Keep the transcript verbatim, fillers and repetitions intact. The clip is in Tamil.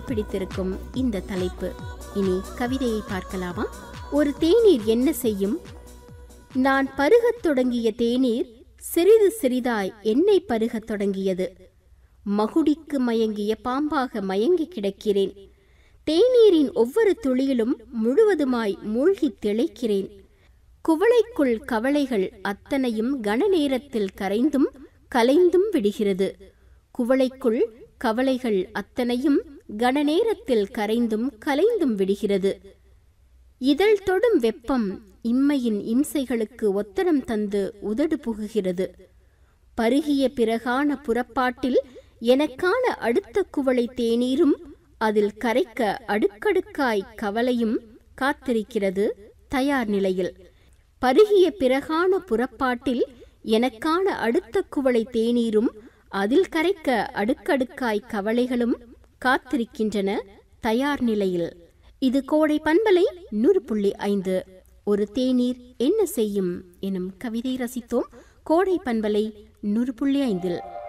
பிடித்திருக்கும் இந்த தலைப்பு. இனி கவிதையை பார்க்கலாமா? ஒரு தேநீர் என்ன செய்யும்? நான் பருகத் தொடங்கிய தேநீர் சிறிது சிறிதாய் என்னை பருகத் தொடங்கியது. மகுடிக்கு மயங்கிய பாம்பாக மயங்கி கிடக்கிறேன். தேநீரின் ஒவ்வொரு துளியிலும் முழுவதுமாய் மூழ்கி திளைக்கிறேன். குவளைக்குள் கவலைகள் அத்தனையும் கன நேரத்தில் கரைந்தும் கலைந்தும் விடுகிறது. குவளைக்குள் கவலைகள் அத்தனையும் கன நேரத்தில் கரைந்தும் கலைந்தும் விடுகிறது. இதழ் தொடும் வெப்பம் இம்மையின் இம்சைகளுக்கு ஒத்தனம் தந்து உதடு புகுகிறது. பருகிய பிறகான புறப்பாட்டில் எனக்கான அடுத்த குவளை தேநீரும் அதில் கரைக்க அடுக்கடுக்காய் கவலையும் காத்திருக்கிறது தயார் நிலையில். பருகிய பிறகான புறப்பாட்டில் எனக்கான அடுத்த குவளை தேநீரும் அதில் கரைக்க அடுக்கடுக்காய் கவலைகளும் காத்திருக்கின்றன தயார் நிலையில். இது கோடை பண்பலை நூறு புள்ளி ஐந்து. ஒரு தேநீர் என்ன செய்யும் எனும் கவிதை ரசித்தோம். கோடை பண்பலை நூறு புள்ளி ஐந்தில்.